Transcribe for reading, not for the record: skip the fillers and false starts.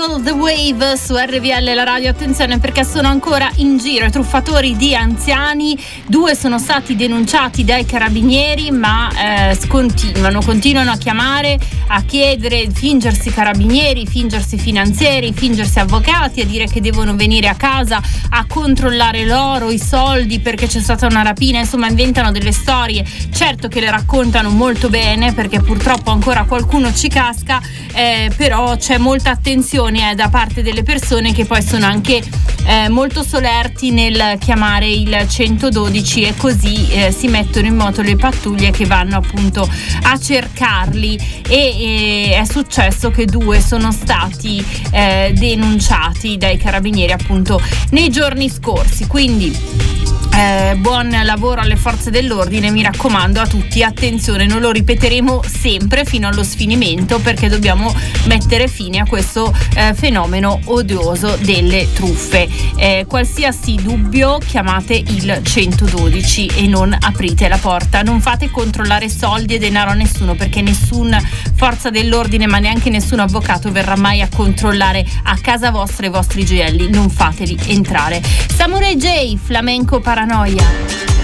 All the Wave su RVL, la radio. Attenzione, perché sono ancora in giro i truffatori di anziani. 2 sono stati denunciati dai carabinieri, ma continuano a chiamare, a chiedere, fingersi carabinieri, fingersi finanzieri, fingersi avvocati, a dire che devono venire a casa a controllare l'oro, i soldi, perché c'è stata una rapina. Insomma, inventano delle storie, certo che le raccontano molto bene, perché purtroppo ancora qualcuno ci casca, però c'è molta attenzione da parte delle persone, che poi sono anche molto solerti nel chiamare il 112, e così si mettono in moto le pattuglie che vanno appunto a cercarli, e è successo che 2 sono stati denunciati dai carabinieri appunto nei giorni scorsi. Quindi buon lavoro alle forze dell'ordine, mi raccomando a tutti, attenzione, noi lo ripeteremo sempre fino allo sfinimento, perché dobbiamo mettere fine a questo fenomeno odioso delle truffe. Qualsiasi dubbio, chiamate il 112 e non aprite la porta, non fate controllare soldi e denaro a nessuno, perché nessuna forza dell'ordine, ma neanche nessun avvocato verrà mai a controllare a casa vostra i vostri gioielli, non fateli entrare. Samurai J, Flamenco Paranoia.